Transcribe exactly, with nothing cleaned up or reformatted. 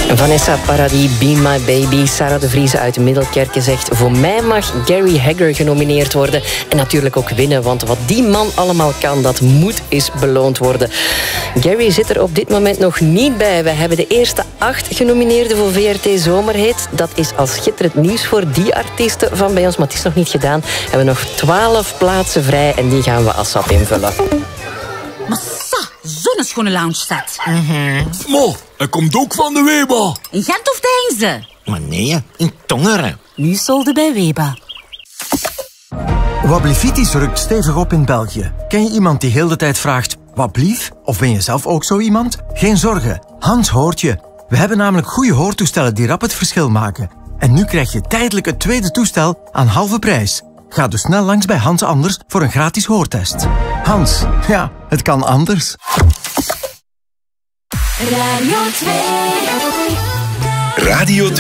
Vanessa Paradis, Be My Baby. Sarah de Vries uit Middelkerke zegt: voor mij mag Gary Hegger genomineerd worden. En natuurlijk ook winnen, want wat die man allemaal kan, dat moet eens beloond worden. Gary zit er op dit moment nog niet bij. We hebben de eerste acht genomineerden voor V R T Zomerhit. Dat is al schitterend nieuws voor die artiesten van bij ons, maar het is nog niet gedaan. We hebben nog twaalf plaatsen vrij en die gaan we ASAP invullen. Massa, zo'n schone lounge set. Mm-hmm. Mo, hij komt ook van de Weba. In Gent of Deinze? Maar nee, in Tongeren. Nu solde bij Weba. Wablifitis rukt stevig op in België. Ken je iemand die heel de tijd vraagt, wat blief? Of ben je zelf ook zo iemand? Geen zorgen, Hans hoort je. We hebben namelijk goede hoortoestellen die rap het verschil maken. En nu krijg je tijdelijk het tweede toestel aan halve prijs. Ga dus snel langs bij Hans Anders voor een gratis hoortest. Hans, ja, het kan anders. Radio twee. Radio